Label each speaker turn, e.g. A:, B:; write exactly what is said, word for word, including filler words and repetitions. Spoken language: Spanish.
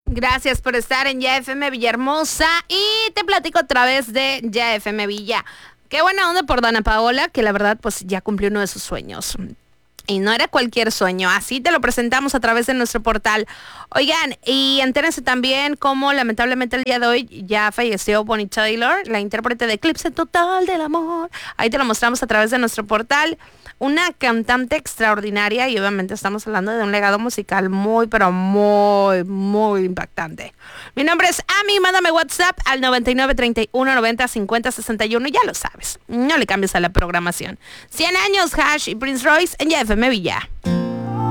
A: Gracias por estar en Ya F M Villahermosa y te platico a través de Ya F M Villa. Qué buena onda por Dana Paola, que la verdad pues ya cumplió uno de sus sueños. Y no era cualquier sueño, así te lo presentamos a través de nuestro portal. Oigan, y entérense también cómo lamentablemente el día de hoy ya falleció Bonnie Tyler, la intérprete de Eclipse Total del Amor. Ahí te lo mostramos a través de nuestro portal. Una cantante extraordinaria y obviamente estamos hablando de un legado musical muy, pero muy, muy impactante. Mi nombre es Ami, mándame WhatsApp al noventa y nueve, treinta y uno, noventa, cincuenta, sesenta y uno, ya lo sabes, no le cambies a la programación. cien años, Hash y Prince Royce en Ya F M Villa.